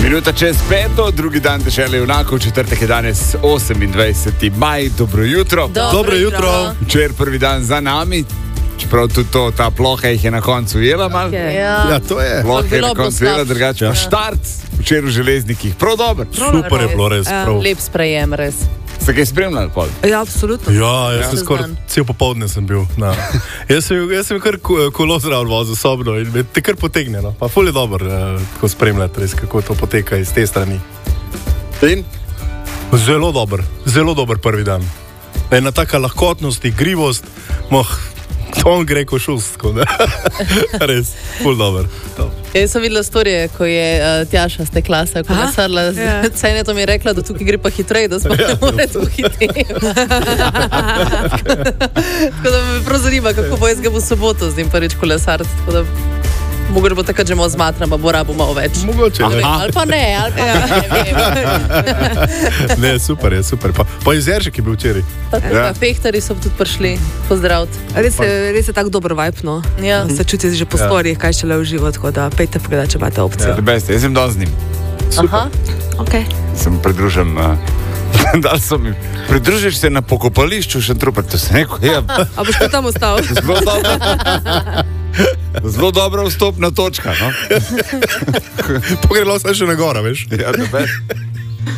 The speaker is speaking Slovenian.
Minuta čez 5, drugi dan dežele junakov, četrtek je danes 28. maj, dobro jutro. Dobro jutro. Včeraj prvi dan za nami, čeprav tudi ta ploha jih je na koncu ujela malo. Ja, to je. Ploha je na koncu ujela, drugače. Štart včeraj v železnikih, prav dober. Super je bilo res. Lep sprejem, res. Ste kaj spremljali, Pol? Ja, absolutno. Ja, jaz sem skoraj cel popoldne sem bil. Jaz sem kar kolo zraven vozil sobno in me te kar potegne. No. Pa ful je dober, ko spremljate res, kako to poteka iz te strani. In? Zelo dober prvi dan. Ena taka lahkotnost, igrivost, on gre ko šustko, ne? Res, ful dober. Jaz sem videla storije, ko je Tjaša z te klase kolesarila, Ceneto mi je rekla, da tukaj gre pa hitreje, da smo ne more to hitreje. Tako da me prav zanima, kako bo jaz ga v soboto z njim prvič kolesariti. Tako da mogoče bo takrat že malo zmatran, pa bo rabo malo več. Mogoče, ne. Ali pa ne, ne vem. Ne, super je, super. Pa Jezeršek je bil včeraj. Fehtari so tudi prišli pozdraviti. Res je tako dober vibe, no. Ja. Se čuti že po storjih, kaj šele v život, tako da pejte pogledati, če imate opcijo. Jaz sem dal z njim. Aha, Okay. Sem pridružen. Dal so mi. Pridružiš se na pokopališču Šentrupert, to se neko je. A boš pa tam ostal? Zelo dobra vstopna točka, no? Pogrelo se še na gora, veš? Ja,